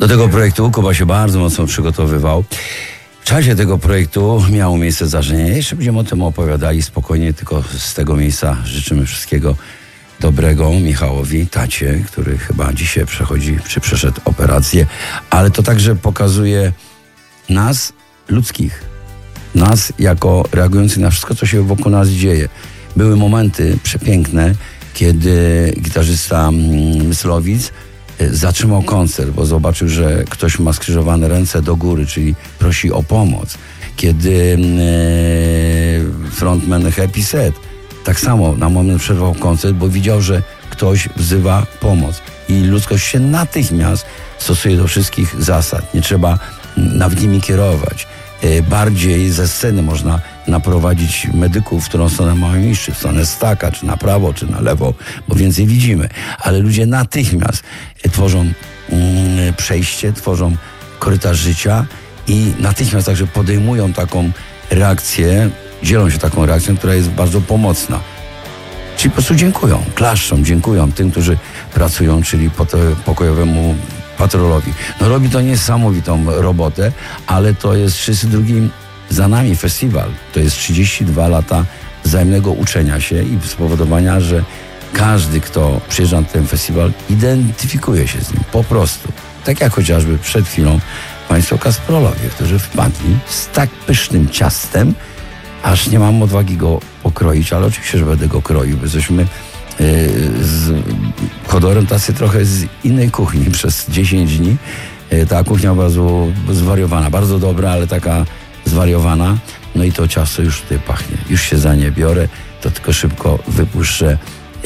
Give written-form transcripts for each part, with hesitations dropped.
Do tego projektu Kuba się bardzo mocno przygotowywał. W czasie tego projektu miało miejsce zdarzenie. Jeszcze będziemy o tym opowiadali spokojnie, tylko z tego miejsca życzymy wszystkiego dobrego Michałowi, tacie, który chyba dzisiaj przeszedł operację, ale to także pokazuje nas, ludzkich, nas jako reagujących na wszystko, co się wokół nas dzieje. Były momenty przepiękne, kiedy gitarzysta Myslowic zatrzymał koncert, bo zobaczył, że ktoś ma skrzyżowane ręce do góry, czyli prosi o pomoc. Kiedy frontman Happy Set tak samo na moment przerwał koncert, bo widział, że ktoś wzywa pomoc. I ludzkość się natychmiast stosuje do wszystkich zasad. Nie trzeba nawet nimi kierować. Bardziej ze sceny można naprowadzić medyków, w którą stronę mają iść, czy w stronę staka, czy na prawo, czy na lewo, bo więcej widzimy. Ale ludzie natychmiast tworzą przejście, tworzą korytarz życia i natychmiast także podejmują taką reakcję, dzielą się taką reakcją, która jest bardzo pomocna. Czyli po prostu dziękują, klaszczą, dziękują tym, którzy pracują, czyli pokojowemu patrolowi. No robi to niesamowitą robotę, ale to jest 32 za nami festiwal. To jest 32 lata wzajemnego uczenia się i spowodowania, że każdy, kto przyjeżdża na ten festiwal, identyfikuje się z nim po prostu. Tak jak chociażby przed chwilą państwo Kasprolowie, którzy wpadli z tak pysznym ciastem, aż nie mam odwagi go pokroić, ale oczywiście, że będę go kroił, bo jesteśmy z Chodorem tacy trochę z innej kuchni przez 10 dni. Ta kuchnia bardzo zwariowana, bardzo dobra, ale taka zwariowana. No i to ciasto już tutaj pachnie. Już się za nie biorę, to tylko szybko wypuszczę.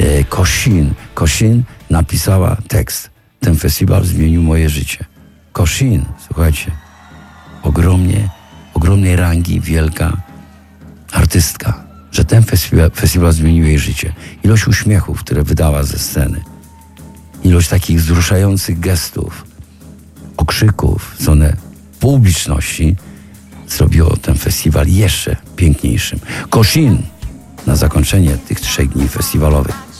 Kosin napisała tekst. Ten festiwal zmienił moje życie. Kosin, słuchajcie, ogromnej rangi, wielka artystka, że ten festiwal zmienił jej życie. Ilość uśmiechów, które wydała ze sceny, ilość takich wzruszających gestów, okrzyków w stronę publiczności zrobiło ten festiwal jeszcze piękniejszym. Kosin na zakończenie tych 3 dni festiwalowych.